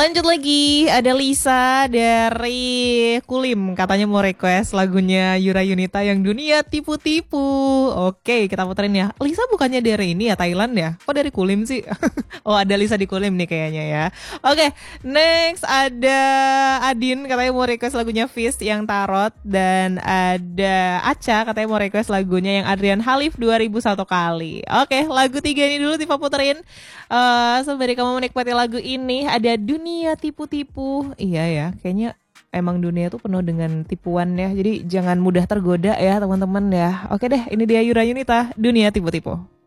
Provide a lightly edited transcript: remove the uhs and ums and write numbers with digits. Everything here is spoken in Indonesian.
Lanjut lagi, ada Lisa dari Kulim. Katanya mau request lagunya Yura Yunita yang Dunia Tipu-Tipu. Oke, kita puterin ya. Lisa bukannya dari ini ya, Thailand ya? Kok dari Kulim sih? Oh, ada Lisa di Kulim nih kayaknya ya. Oke, next ada Adin katanya mau request lagunya Fist yang Tarot. Dan ada Aca katanya mau request lagunya yang Adrian Halif 2001 kali. Oke, lagu 3 ini dulu Tifa puterin. Sembari kamu menikmati lagu ini, ada Dunia Tipu-Tipu. Iya ya, kayaknya emang dunia tuh penuh dengan tipuan ya. Jadi jangan mudah tergoda ya teman-teman ya. Oke deh, ini dia Yura Yunita, Dunia Tipu-Tipu.